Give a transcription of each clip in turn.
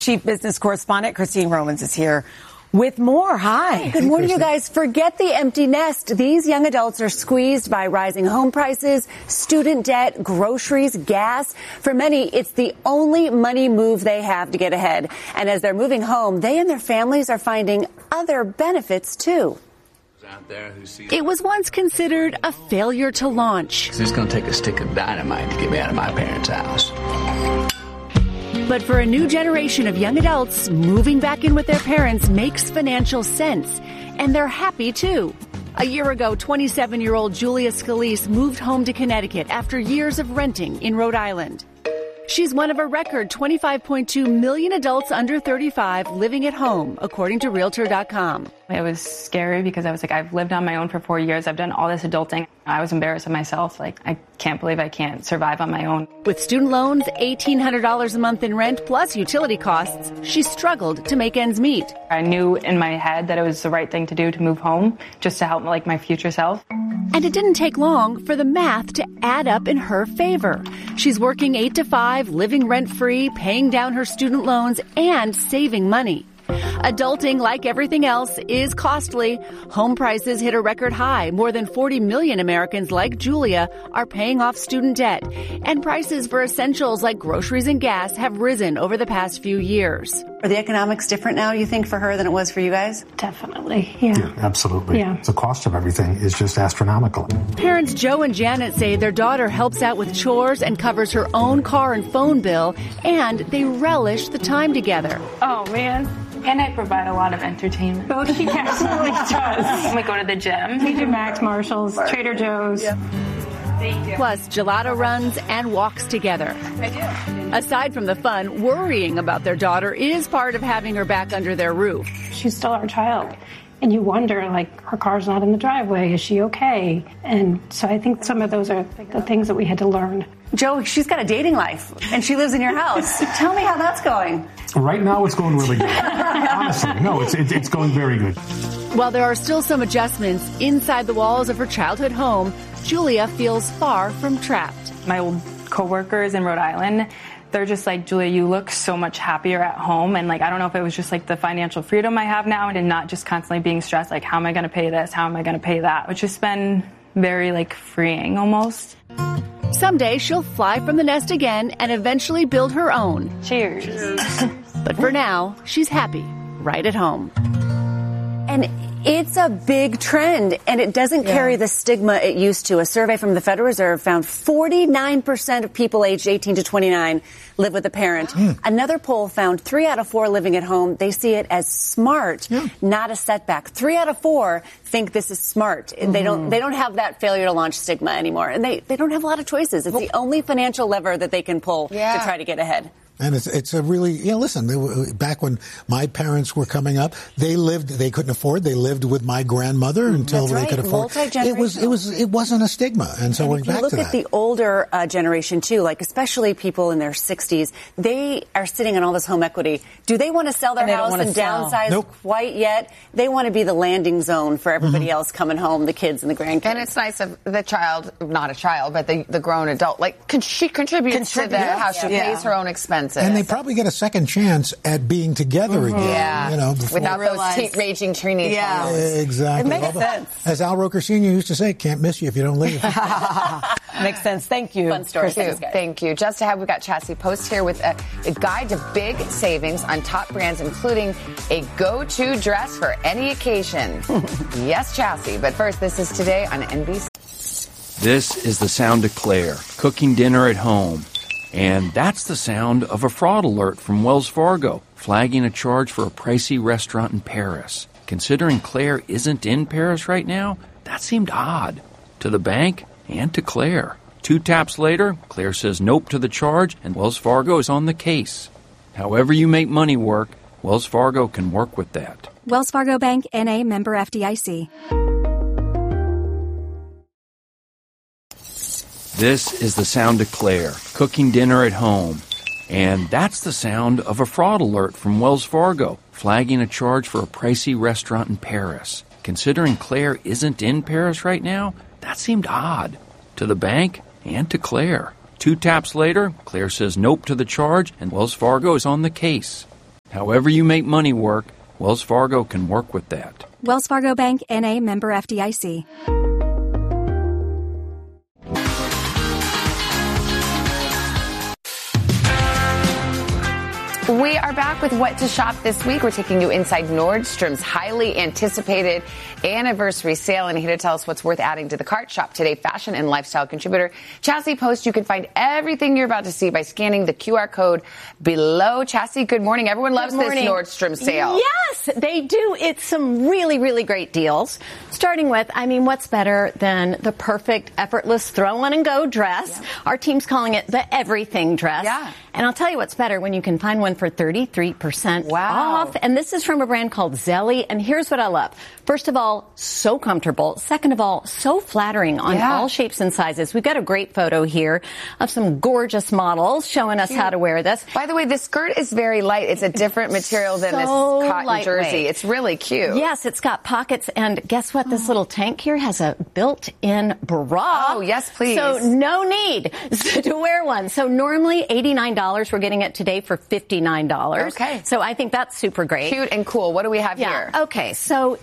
Chief Business Correspondent Christine Romans is here with more. Hi. Good morning, you guys. Forget the empty nest. These young adults are squeezed by rising home prices, student debt, groceries, gas. For many, it's the only money move they have to get ahead. And as they're moving home, they and their families are finding other benefits, too. It was once considered a failure to launch. It's going to take a stick of dynamite to get me out of my parents' house. But for a new generation of young adults, moving back in with their parents makes financial sense. And they're happy, too. A year ago, 27-year-old Julia Scalise moved home to Connecticut after years of renting in Rhode Island. She's one of a record 25.2 million adults under 35 living at home, according to Realtor.com. It was scary because I was like, I've lived on my own for 4 years. I've done all this adulting. I was embarrassed of myself. Like, I can't believe I can't survive on my own. With student loans, $1,800 a month in rent, plus utility costs, she struggled to make ends meet. I knew in my head that it was the right thing to do to move home, just to help like my future self. And it didn't take long for the math to add up in her favor. She's working 8 to 5, living rent-free, paying down her student loans, and saving money. Adulting, like everything else, is costly. Home prices hit a record high. More than 40 million Americans like Julia are paying off student debt. And prices for essentials like groceries and gas have risen over the past few years. Are the economics different now, you think, for her than it was for you guys? Definitely, yeah. Absolutely. Yeah. The cost of everything is just astronomical. Parents Joe and Janet say their daughter helps out with chores and covers her own car and phone bill, and they relish the time together. Oh, man. And I provide a lot of entertainment. Oh, she absolutely does. We go to the gym. TJ Maxx, Marshalls, Trader Joe's. Yeah. Plus gelato runs and walks together. I do. Aside from the fun, worrying about their daughter is part of having her back under their roof. She's still our child. And you wonder, like, her car's not in the driveway. Is she okay? And so I think some of those are the things that we had to learn. Joe, she's got a dating life, and she lives in your house. Tell me how that's going. Right now, it's going really good. Honestly, no, it's going very good. While there are still some adjustments inside the walls of her childhood home, Julia feels far from trapped. My old coworkers in Rhode Island, they're just like, Julia, you look so much happier at home. And like, I don't know if it was just like the financial freedom I have now and not just constantly being stressed, like, how am I going to pay this? How am I going to pay that? Which has been very like freeing almost. Someday she'll fly from the nest again and eventually build her own. Cheers. But for now, she's happy right at home. And it's a big trend, and it doesn't carry the stigma it used to. A survey from the Federal Reserve found 49% of people aged 18 to 29 live with a parent. Another poll found 3 out of 4 living at home, they see it as smart, not a setback. 3 out of 4 think this is smart. They don't have that failure to launch stigma anymore, and they don't have a lot of choices. It's the only financial lever that they can pull to try to get ahead. And it's a really, listen, back when my parents were coming up, they couldn't afford, they lived with my grandmother until they could afford. It wasn't a stigma. And so we're back to that. If you look at the older generation too, like especially people in their 60s, they are sitting on all this home equity. Do they want to sell their house and downsize quite yet? They want to be the landing zone for everybody else coming home, the kids and the grandkids. And it's nice of the child, not a child, but the grown adult, like she contributes to the house. She pays her own expenses. And they probably get a second chance at being together again. Yeah. Without those raging teenage hormones. Exactly. It makes sense. As Al Roker Sr. used to say, can't miss you if you don't leave. Makes sense. Thank you. Fun story. Thank you. Just ahead, we've got Chassie Post here with a guide to big savings on top brands, including a go-to dress for any occasion. Yes, Chassie. But first, this is Today on NBC. This is the sound of Claire, cooking dinner at home. And that's the sound of a fraud alert from Wells Fargo, flagging a charge for a pricey restaurant in Paris. Considering Claire isn't in Paris right now, that seemed odd. To the bank and to Claire. 2 taps later, Claire says nope to the charge, and Wells Fargo is on the case. However you make money work, Wells Fargo can work with that. Wells Fargo Bank, N.A., member FDIC. This is the sound of Claire, cooking dinner at home. And that's the sound of a fraud alert from Wells Fargo, flagging a charge for a pricey restaurant in Paris. Considering Claire isn't in Paris right now, that seemed odd. To the bank and to Claire. 2 taps later, Claire says nope to the charge, and Wells Fargo is on the case. However you make money work, Wells Fargo can work with that. Wells Fargo Bank, N.A., member FDIC. We are back with What to Shop this week. We're taking you inside Nordstrom's highly anticipated anniversary sale. And here to tell us what's worth adding to the cart, Shop Today fashion and lifestyle contributor Chassie Post. You can find everything you're about to see by scanning the QR code below. Chassie, good morning. Everyone loves this Nordstrom sale. Yes, they do. It's some really, really great deals. Starting with, what's better than the perfect, effortless throw-on-and-go dress? Yeah. Our team's calling it the everything dress. Yeah. And I'll tell you what's better when you can find one for 33% off. And this is from a brand called Zelly. And here's what I love. First of all, so comfortable. Second of all, so flattering on all shapes and sizes. We've got a great photo here of some gorgeous models showing us how to wear this. By the way, the skirt is very light. It's a different material than this cotton jersey. It's really cute. Yes, it's got pockets. And guess what? This little tank here has a built-in bra. Oh, yes, please. So no need to wear one. So normally $89. We're getting it today for $59. Okay. So I think that's super great. Cute and cool. What do we have here? Okay. So,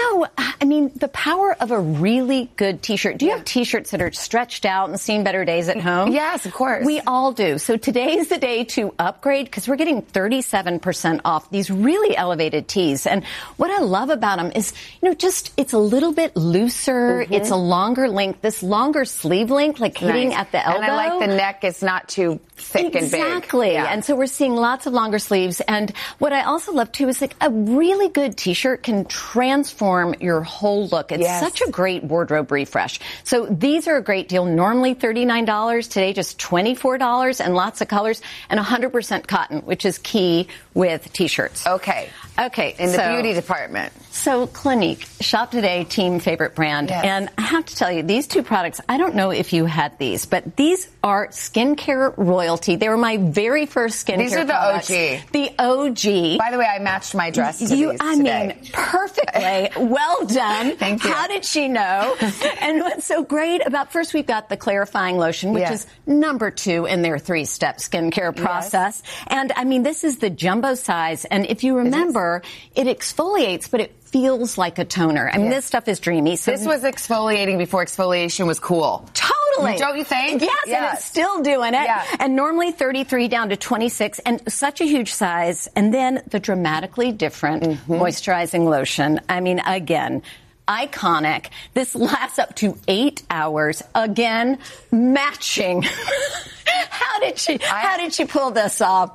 the power of a really good T-shirt. Do you have T-shirts that are stretched out and seen better days at home? Yes, of course. We all do. So today's the day to upgrade because we're getting 37% off these really elevated tees. And what I love about them is, it's a little bit looser. Mm-hmm. It's a longer length, this longer sleeve length, like hitting at the elbow. And I like the neck is not too thick and big. Exactly. Yeah. And so we're seeing lots of longer sleeves. And what I also love, too, is a really good T-shirt can transform your whole look. It's such a great wardrobe refresh. So these are a great deal. Normally $39. Today, just $24 and lots of colors and 100% cotton, which is key with T-shirts. Okay. In the beauty department. So Clinique, Shop Today, team favorite brand. Yes. And I have to tell you, these two products, I don't know if you had these, but these are skincare royalty. They were my very first skincare products. These are the OG. The OG. By the way, I matched my dress to these today. Perfectly. Well done. Thank you. How did she know? And what's so great about, first we've got the clarifying lotion, which is number 2 in their 3-step skincare process. And this is the jumbo size. And if you remember, it exfoliates, but it feels like a toner. This stuff is dreamy. So this was exfoliating before exfoliation was cool. Totally. Don't you think? Yes, and it's still doing it. Yeah. And normally 33 down to 26, and such a huge size. And then the dramatically different moisturizing lotion. Again, iconic. This lasts up to 8 hours. Again, matching. How did she pull this off?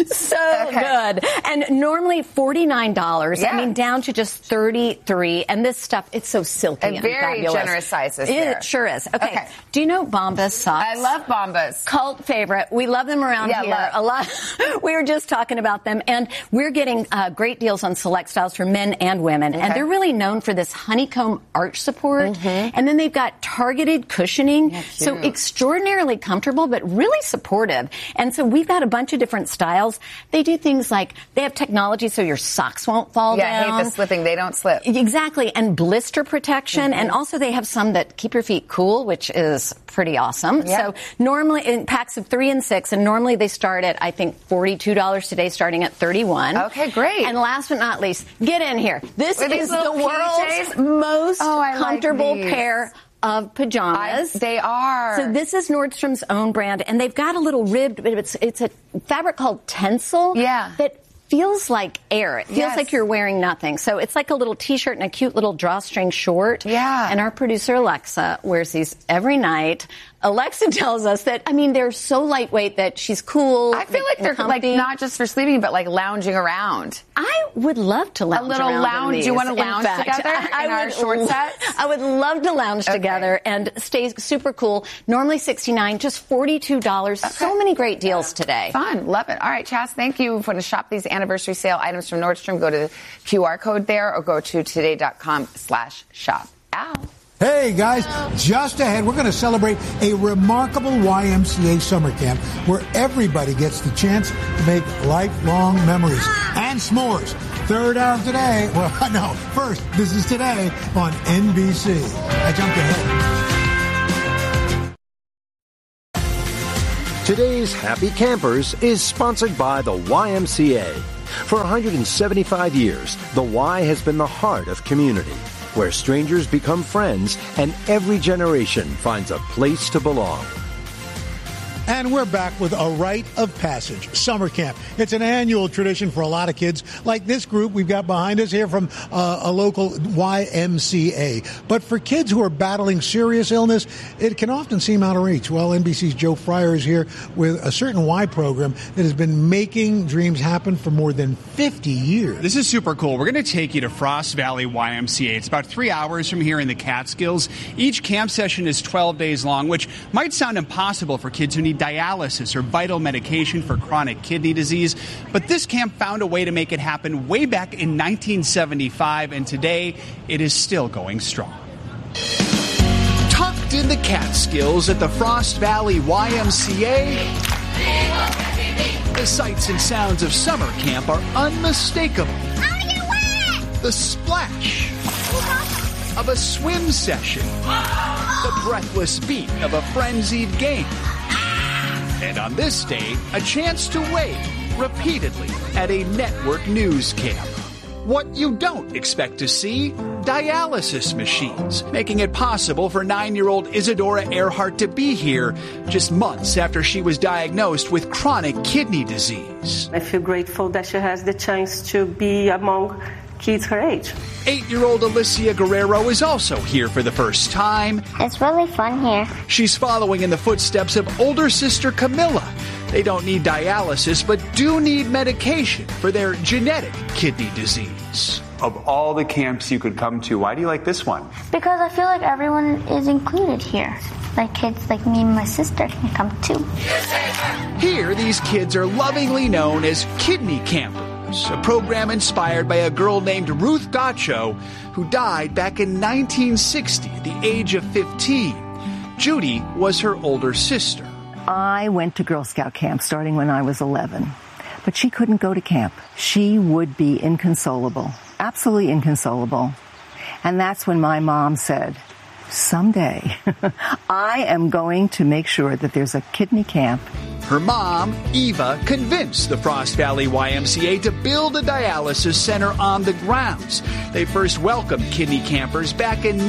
So good. And normally $49. Yeah. Down to just $33. And this stuff, it's so silky and very fabulous. generous sizes there. It sure is. Okay. Do you know Bombas socks? I love Bombas. Cult favorite. We love them around here a lot. We were just talking about them. And we're getting great deals on select styles for men and women. And they're really known for this honeycomb arch support. And then they've got targeted cushioning. Yeah, so extraordinarily comfortable, but really supportive. And so we've got a bunch of different styles. They do things like they have technology so your socks won't fall down. Yeah, I hate the slipping. They don't slip. Exactly. And blister protection. And also they have some that keep your feet cool, which is pretty awesome. Yeah. So normally in packs of 3 and 6, and normally they start at, I think, $42 today, starting at $31. Okay, great. And last but not least, get in here. This is the world's most comfortable pair of pajamas. They are. So this is Nordstrom's own brand, and they've got a little ribbed, it's a fabric called Tencel. Yeah. That feels like air. It feels like you're wearing nothing. So it's like a little T-shirt and a cute little drawstring short. Yeah. And our producer, Alexa, wears these every night. Alexa tells us that, they're so lightweight that she's cool. I feel like they're comfy. not just for sleeping, but lounging around. I would love to lounge around. A little lounge. Do you want to lounge together in our short sets? I would love to lounge together and stay super cool. Normally $69, just $42. So many great deals today. Fun. Love it. All right, Chas, thank you. If you want to shop these anniversary sale items from Nordstrom, go to the QR code there or go to today.com/shop. Ow. Hey, guys, just ahead, we're going to celebrate a remarkable YMCA summer camp where everybody gets the chance to make lifelong memories and s'mores. Third hour of today. Well, no, first, this is Today on NBC. I jumped ahead. Today's Happy Campers is sponsored by the YMCA. For 175 years, the Y has been the heart of community, where strangers become friends and every generation finds a place to belong. And we're back with a rite of passage, summer camp. It's an annual tradition for a lot of kids, like this group we've got behind us here from a local YMCA. But for kids who are battling serious illness, it can often seem out of reach. Well, NBC's Joe Fryer is here with a certain Y program that has been making dreams happen for more than 50 years. This is super cool. We're going to take you to Frost Valley YMCA. It's about 3 hours from here in the Catskills. Each camp session is 12 days long, which might sound impossible for kids who need dialysis or vital medication for chronic kidney disease. But this camp found a way to make it happen way back in 1975, and today it is still going strong. Tucked in the Catskills at the Frost Valley YMCA, the sights and sounds of summer camp are unmistakable. The splash of a swim session, the breathless beat of a frenzied game. And on this day, a chance to wave repeatedly at a network news camp. What you don't expect to see, dialysis machines, making it possible for 9-year-old Isadora Earhart to be here just months after she was diagnosed with chronic kidney disease. I feel grateful that she has the chance to be among kids her age. 8-year-old Alicia Guerrero is also here for the first time. It's really fun here. She's following in the footsteps of older sister Camilla. They don't need dialysis, but do need medication for their genetic kidney disease. Of all the camps you could come to, why do you like this one? Because I feel like everyone is included here. Like kids like me and my sister can come too. Here, these kids are lovingly known as kidney campers. A program inspired by a girl named Ruth Gacho, who died back in 1960 at the age of 15. Judy was her older sister. I went to Girl Scout camp starting when I was 11, but she couldn't go to camp. She would be inconsolable, absolutely inconsolable. And that's when my mom said, someday I am going to make sure that there's a kidney camp. Her mom, Eva, convinced the Frost Valley YMCA to build a dialysis center on the grounds. They first welcomed kidney campers back in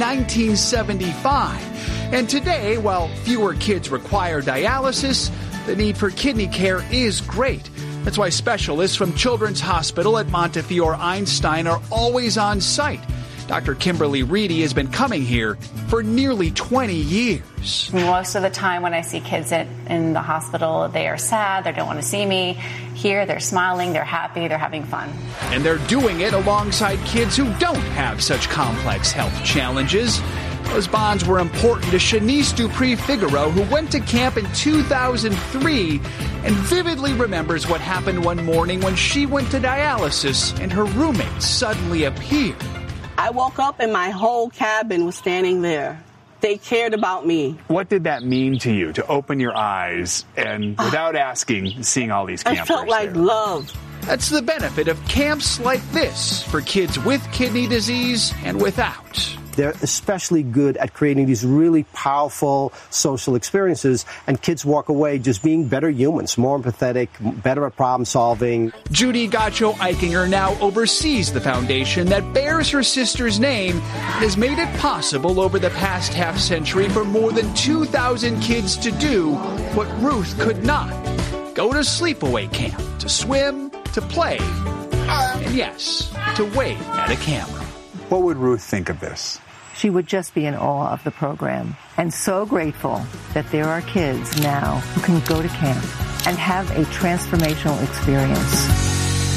1975. And today, while fewer kids require dialysis, the need for kidney care is great. That's why specialists from Children's Hospital at Montefiore Einstein are always on site. Dr. Kimberly Reedy has been coming here for nearly 20 years. Most of the time when I see kids in the hospital, they are sad, they don't want to see me. Here, they're smiling, they're happy, they're having fun. And they're doing it alongside kids who don't have such complex health challenges. Those bonds were important to Shanice Dupree-Figaro, who went to camp in 2003 and vividly remembers what happened one morning when she went to dialysis and her roommate suddenly appeared. I woke up and my whole cabin was standing there. They cared about me. What did that mean to you, to open your eyes and, without asking, seeing all these campers? I felt like there? love. That's the benefit of camps like this for kids with kidney disease and without. They're especially good at creating these really powerful social experiences, and kids walk away just being better humans, more empathetic, better at problem solving. Judy Gacho Eichinger now oversees the foundation that bears her sister's name and has made it possible over the past half century for more than 2,000 kids to do what Ruth could not. Go to sleepaway camp, to swim, to play, and yes, to wave at a camera. What would Ruth think of this? She would just be in awe of the program and so grateful that there are kids now who can go to camp and have a transformational experience.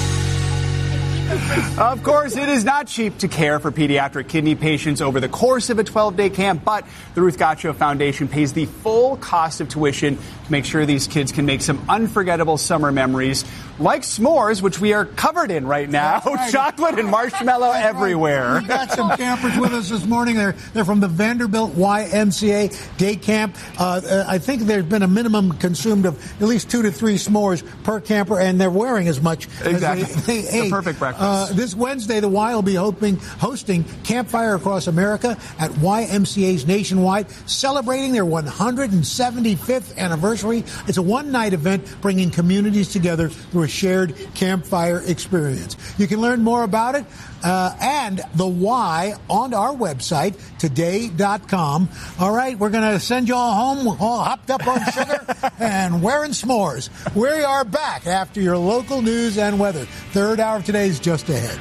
Of course, it is not cheap to care for pediatric kidney patients over the course of a 12-day camp, but the Ruth Gacho Foundation pays the full cost of tuition to make sure these kids can make some unforgettable summer memories, like s'mores, which we are covered in right now. Right. Chocolate and marshmallow everywhere. We got some campers with us this morning. They're from the Vanderbilt YMCA day camp. I think there's been a minimum consumed of at least 2 to 3 s'mores per camper, and they're wearing as much. Exactly. As they ate. The perfect breakfast. This This Wednesday, the Y will be hosting Campfire Across America at YMCA's nationwide, celebrating their 175th anniversary. It's a one-night event bringing communities together through a shared campfire experience. You can learn more about it and the Y on our website, today.com. All right, we're going to send you all home all hopped up on sugar and wearing s'mores. We are back after your local news and weather. Third hour of today is just ahead.